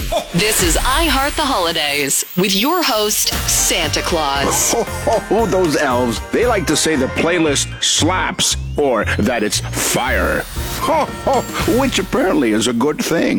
This is I Heart the Holidays with your host, Santa Claus. Oh, those elves. They like to say the playlist slaps or that it's fire. Which apparently is a good thing.